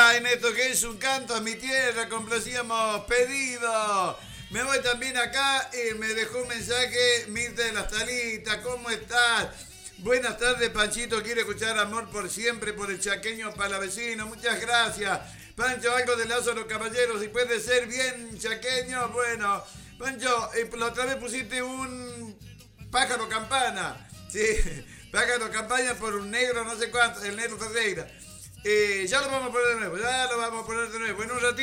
en esto que es un canto a mi tierra, complacíamos pedido. Me voy también acá y me dejó un mensaje Mirta de las Talitas, ¿cómo estás? Buenas tardes, Panchito, quiere escuchar Amor por Siempre por el chaqueño palavecino, muchas gracias. Pancho, algo de Lázaro Caballeros, si puede ser bien chaqueño, bueno. Pancho, la otra vez pusiste un pájaro campana, sí, pájaro campana por un negro, no sé cuánto, el negro Ferreira. Ya lo vamos a poner de nuevo, en un ratito.